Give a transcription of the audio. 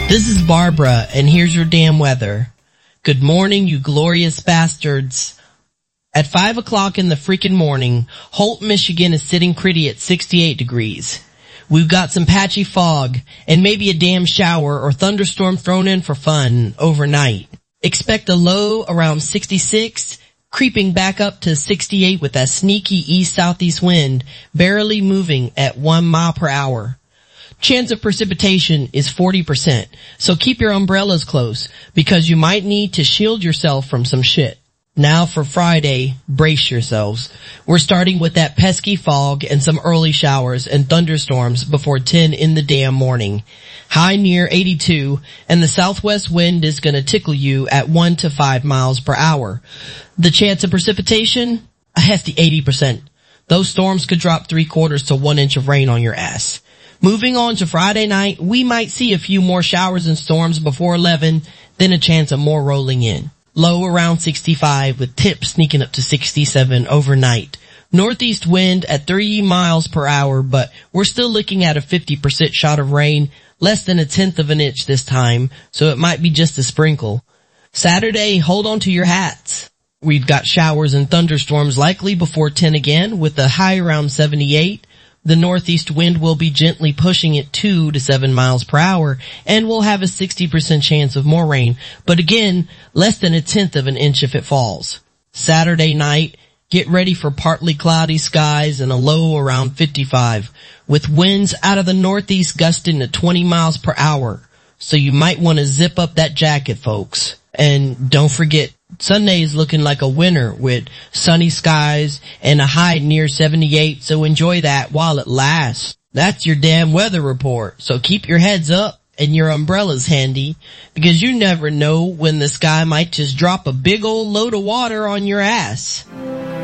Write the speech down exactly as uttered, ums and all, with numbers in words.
This is Barbara, and here's your damn weather. Good morning, you glorious bastards. At five o'clock in the freaking morning, Holt, Michigan is sitting pretty at sixty-eight degrees. We've got some patchy fog, and maybe a damn shower or thunderstorm thrown in for fun overnight. Expect a low around sixty-six, creeping back up to sixty-eight with that sneaky east-southeast wind, barely moving at one mile per hour. Chance of precipitation is forty percent, so keep your umbrellas close, because you might need to shield yourself from some shit. Now for Friday, brace yourselves. We're starting with that pesky fog and some early showers and thunderstorms before ten in the damn morning. High near eighty-two, and the southwest wind is gonna tickle you at one to five miles per hour. The chance of precipitation? A hefty eighty percent. Those storms could drop three quarters to one inch of rain on your ass. Moving on to Friday night, we might see a few more showers and storms before eleven, then a chance of more rolling in. Low around sixty-five with tips sneaking up to sixty-seven overnight. Northeast wind at three miles per hour, but we're still looking at a fifty percent shot of rain, less than a tenth of an inch this time, so it might be just a sprinkle. Saturday, hold on to your hats. We've got showers and thunderstorms likely before ten again, with a high around seventy-eight. The northeast wind will be gently pushing it two to seven miles per hour, and we'll have a sixty percent chance of more rain, but again, less than a tenth of an inch if it falls. Saturday night, get ready for partly cloudy skies and a low around fifty-five, with winds out of the northeast gusting to twenty miles per hour, so you might want to zip up that jacket, folks. And don't forget, Sunday is looking like a winner with sunny skies and a high near seventy-eight, so enjoy that while it lasts. That's your damn weather report, so keep your heads up and your umbrellas handy, because you never know when the sky might just drop a big old load of water on your ass.